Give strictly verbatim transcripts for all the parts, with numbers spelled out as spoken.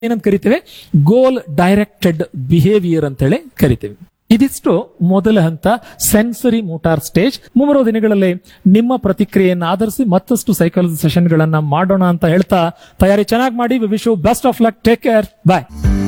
ಏನಂತ ಕರಿತೇವೆ, ಗೋಲ್ directed behaviour ಅಂತೇಳಿ ಕರಿತೇವೆ. ಇದಿಷ್ಟು ಮೊದಲ ಹಂತ, ಸೆನ್ಸರಿ ಮೋಟಾರ್ ಸ್ಟೇಜ್. ಮುಂಬರುವ ದಿನಗಳಲ್ಲಿ ನಿಮ್ಮ ಪ್ರತಿಕ್ರಿಯೆಯನ್ನು ಆಧರಿಸಿ ಮತ್ತಷ್ಟು ಸೈಕಾಲಜಿ ಸೆಷನ್ ಗಳನ್ನ ಮಾಡೋಣ ಅಂತ ಹೇಳ್ತಾ ತಯಾರಿ ಚೆನ್ನಾಗಿ ಮಾಡಿ. Wish you best of luck. Take care. ಬಾಯ್.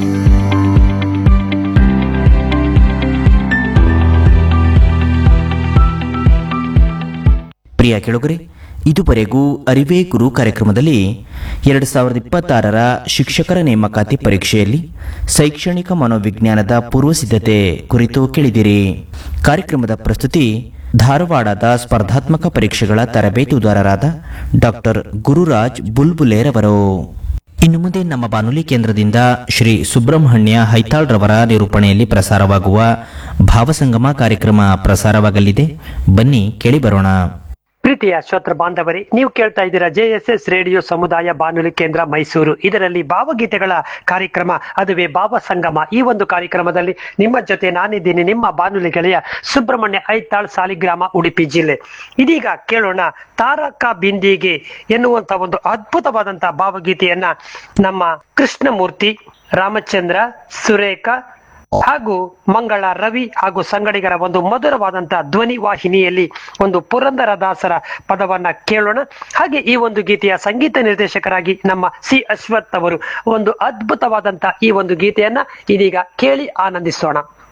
ಪ್ರಿಯ ಕೆಳಗರೆ, ಇದುವರೆಗೂ ಅರಿವೇ ಗುರು ಕಾರ್ಯಕ್ರಮದಲ್ಲಿ ಎರಡು ಸಾವಿರದ ಇಪ್ಪತ್ತಾರರ ಶಿಕ್ಷಕರ ನೇಮಕಾತಿ ಪರೀಕ್ಷೆಯಲ್ಲಿ ಶೈಕ್ಷಣಿಕ ಮನೋವಿಜ್ಞಾನದ ಪೂರ್ವಸಿದ್ಧತೆ ಕುರಿತು ಕೇಳಿದಿರಿ. ಕಾರ್ಯಕ್ರಮದ ಪ್ರಸ್ತುತಿ ಧಾರವಾಡದ ಸ್ಪರ್ಧಾತ್ಮಕ ಪರೀಕ್ಷೆಗಳ ತರಬೇತುದಾರರಾದ ಡಾಕ್ಟರ್ ಗುರುರಾಜ್ ಬುಲ್ಬುಲೇರವರು. ಇನ್ನು ಮುಂದೆ ನಮ್ಮ ಬಾನುಲಿ ಕೇಂದ್ರದಿಂದ ಶ್ರೀ ಸುಬ್ರಹ್ಮಣ್ಯ ಹೈತಾಳ್ ರವರ ನಿರೂಪಣೆಯಲ್ಲಿ ಪ್ರಸಾರವಾಗುವ ಭಾವಸಂಗಮ ಕಾರ್ಯಕ್ರಮ ಪ್ರಸಾರವಾಗಲಿದೆ. ಬನ್ನಿ ಕೇಳಿ ಬರೋಣ. ಪ್ರೀತಿಯ ಶ್ರೋತೃ ಬಾಂಧವರೇ, ನೀವು ಕೇಳ್ತಾ ಇದ್ದೀರಾ ಜೆ ಎಸ್ ಎಸ್ ರೇಡಿಯೋ ಸಮುದಾಯ ಬಾನುಲಿ ಕೇಂದ್ರ ಮೈಸೂರು. ಇದರಲ್ಲಿ ಭಾವಗೀತೆಗಳ ಕಾರ್ಯಕ್ರಮ, ಅದುವೇ ಭಾವ ಸಂಗಮ. ಈ ಒಂದು ಕಾರ್ಯಕ್ರಮದಲ್ಲಿ ನಿಮ್ಮ ಜೊತೆ ನಾನಿದ್ದೀನಿ, ನಿಮ್ಮ ಬಾನುಲಿ ಗೆಳೆಯ ಸುಬ್ರಹ್ಮಣ್ಯ ಐತಾಳ್, ಸಾಲಿಗ್ರಾಮ, ಉಡುಪಿ ಜಿಲ್ಲೆ. ಇದೀಗ ಕೇಳೋಣ ತಾರಕ ಬಿಂದಿಗೆ ಎನ್ನುವಂತ ಒಂದು ಅದ್ಭುತವಾದಂತಹ ಭಾವಗೀತೆಯನ್ನ ನಮ್ಮ ಕೃಷ್ಣಮೂರ್ತಿ, ರಾಮಚಂದ್ರ, ಸುರೇಖ ಹಾಗೂ ಮಂಗಳ ರವಿ ಹಾಗೂ ಸಂಗಡಿಗರ ಒಂದು ಮಧುರವಾದಂತಹ ಧ್ವನಿ ವಾಹಿನಿಯಲ್ಲಿ ಒಂದು ಪುರಂದರದಾಸರ ಪದವನ್ನ ಕೇಳೋಣ. ಹಾಗೆ ಈ ಒಂದು ಗೀತೆಯ ಸಂಗೀತ ನಿರ್ದೇಶಕರಾಗಿ ನಮ್ಮ ಸಿ ಅಶ್ವಥ್ ಅವರು ಒಂದು ಅದ್ಭುತವಾದಂತಹ ಈ ಒಂದು ಗೀತೆಯನ್ನ ಇದೀಗ ಕೇಳಿ ಆನಂದಿಸೋಣ.